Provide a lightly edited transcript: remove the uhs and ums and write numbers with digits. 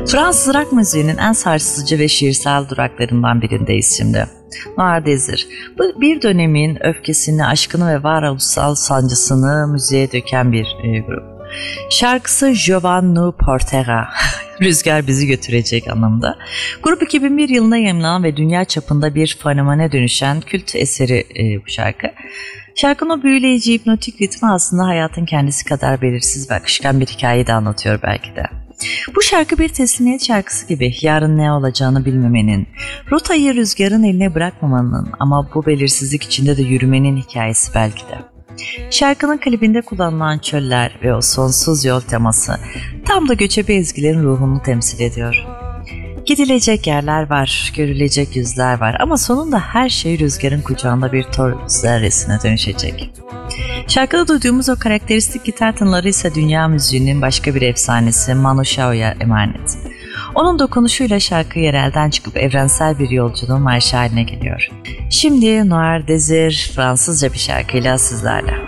Fransız rock müziğinin en sarsıcı ve şiirsel duraklarından birindeyiz şimdi. Noir Désir. Bu bir dönemin öfkesini, aşkını ve varoluşsal sancısını müziğe döken bir grup. Şarkısı Je nous portera, rüzgar bizi götürecek anlamda. Grup 2001 yılında yayımlanan ve dünya çapında bir fenomene dönüşen kült eseri bu şarkı. Şarkının o büyüleyici hipnotik ritmi aslında hayatın kendisi kadar belirsiz ve akışkan bir hikayeyi de anlatıyor belki de. Bu şarkı bir teslimiyet şarkısı gibi, yarın ne olacağını bilmemenin, rotayı rüzgarın eline bırakmamanın ama bu belirsizlik içinde de yürümenin hikayesi belki de. Şarkının klibinde kullanılan çöller ve o sonsuz yol teması tam da göçebe ezgilerin ruhunu temsil ediyor. Gidilecek yerler var, görülecek yüzler var ama sonunda her şey rüzgarın kucağında bir toz zerresine dönüşecek. Şarkıda duyduğumuz o karakteristik gitar tınıları ise dünya müziğinin başka bir efsanesi Manu Chao'ya emanet. Onun dokunuşuyla şarkı yerelden çıkıp evrensel bir yolculuğun marşı haline geliyor. Şimdi Noir Désir Fransızca bir şarkıyla sizlerle.